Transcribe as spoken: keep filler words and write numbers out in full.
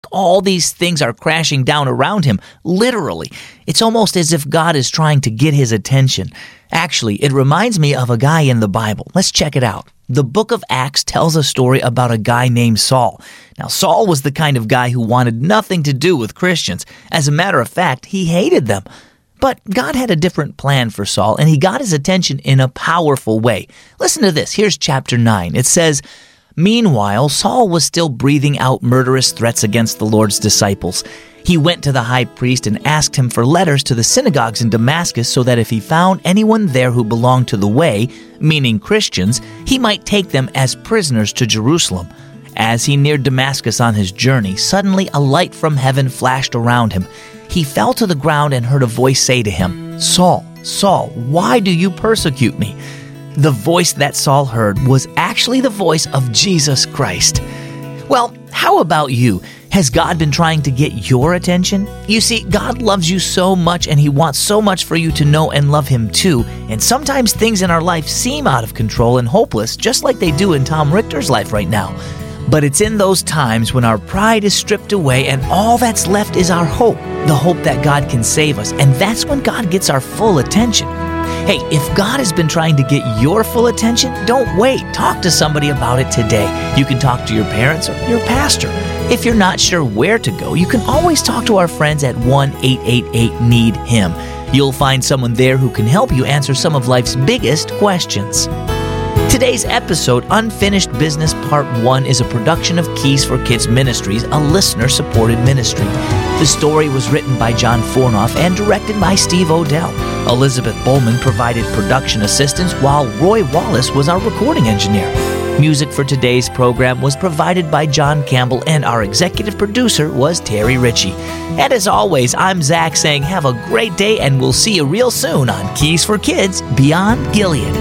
All these things are crashing down around him, literally. It's almost as if God is trying to get his attention. Actually, it reminds me of a guy in the Bible. Let's check it out. The book of Acts tells a story about a guy named Saul. Now, Saul was the kind of guy who wanted nothing to do with Christians. As a matter of fact, he hated them. But God had a different plan for Saul, and he got his attention in a powerful way. Listen to this. Here's chapter nine. It says, "Meanwhile, Saul was still breathing out murderous threats against the Lord's disciples. He went to the high priest and asked him for letters to the synagogues in Damascus so that if he found anyone there who belonged to the way, meaning Christians, he might take them as prisoners to Jerusalem. As he neared Damascus on his journey, suddenly a light from heaven flashed around him. He fell to the ground and heard a voice say to him, 'Saul, Saul, why do you persecute me?' The voice that Saul heard was actually the voice of Jesus Christ." Well, how about you? Has God been trying to get your attention? You see, God loves you so much and he wants so much for you to know and love him too. And sometimes things in our life seem out of control and hopeless, just like they do in Tom Richter's life right now. But it's in those times when our pride is stripped away and all that's left is our hope, the hope that God can save us. And that's when God gets our full attention. Hey, if God has been trying to get your full attention, don't wait. Talk to somebody about it today. You can talk to your parents or your pastor. If you're not sure where to go, you can always talk to our friends at one eight eight eight need him. You'll find someone there who can help you answer some of life's biggest questions. Today's episode, Unfinished Business Part one, is a production of Keys for Kids Ministries, a listener-supported ministry. The story was written by John Fornoff and directed by Steve Odell. Elizabeth Bowman provided production assistance, while Roy Wallace was our recording engineer. Music for today's program was provided by John Campbell, and our executive producer was Terry Ritchie. And as always, I'm Zach saying have a great day, and we'll see you real soon on Keys for Kids Beyond Gilead.